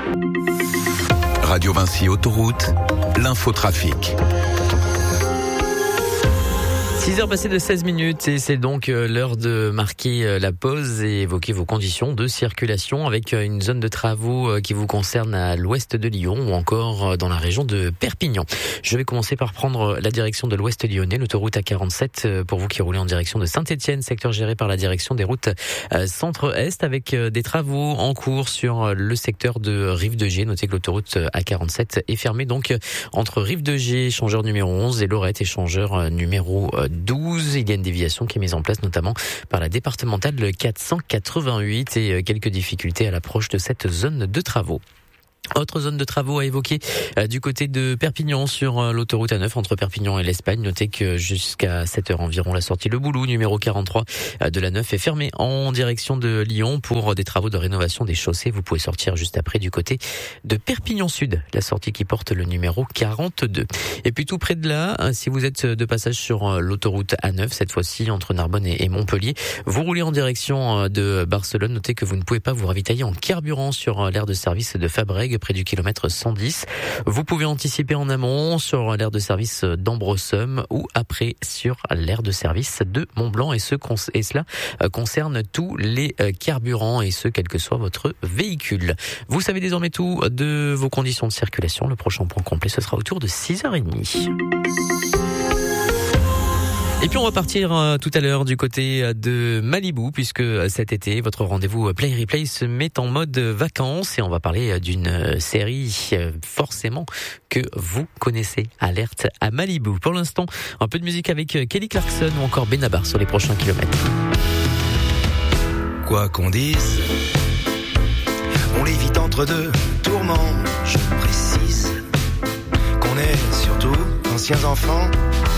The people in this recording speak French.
Radio Vinci Autoroute, l'infotrafic. 6h passées de 16 minutes et c'est donc l'heure de marquer la pause et évoquer vos conditions de circulation avec une zone de travaux qui vous concerne à l'ouest de Lyon ou encore dans la région de Perpignan. Je vais commencer par prendre la direction de l'ouest lyonnais, l'autoroute A47 pour vous qui roulez en direction de Saint-Étienne, secteur géré par la direction des routes centre-est avec des travaux en cours sur le secteur de Rive-de-Gier. Notez que l'autoroute A47 est fermée donc entre Rive-de-Gier, échangeur numéro 11 et Lorette, échangeur numéro 12. Il y a une déviation qui est mise en place notamment par la départementale 488 et quelques difficultés à l'approche de cette zone de travaux. Autre zone de travaux à évoquer du côté de Perpignan sur l'autoroute A9 entre Perpignan et l'Espagne. Notez que jusqu'à 7h environ, la sortie Le Boulou, numéro 43 de la 9 est fermée en direction de Lyon pour des travaux de rénovation des chaussées. Vous pouvez sortir juste après du côté de Perpignan Sud, la sortie qui porte le numéro 42. Et puis tout près de là, si vous êtes de passage sur l'autoroute A9, cette fois-ci entre Narbonne et Montpellier, vous roulez en direction de Barcelone. Notez que vous ne pouvez pas vous ravitailler en carburant sur l'aire de service de Fabrègues, près du kilomètre 110. Vous pouvez anticiper en amont sur l'aire de service d'Ambrosum ou après sur l'aire de service de Montblanc et cela concerne tous les carburants et ce quel que soit votre véhicule. Vous savez désormais tout de vos conditions de circulation. Le prochain point complet, ce sera autour de 6h30. Et puis on va partir tout à l'heure du côté de Malibu puisque cet été votre rendez-vous Play Replay se met en mode vacances et on va parler d'une série forcément que vous connaissez, Alerte à Malibu. Pour l'instant, un peu de musique avec Kelly Clarkson ou encore Benabar sur les prochains kilomètres. Quoi qu'on dise, on l'évite entre deux tourments. Je précise qu'on est surtout anciens enfants.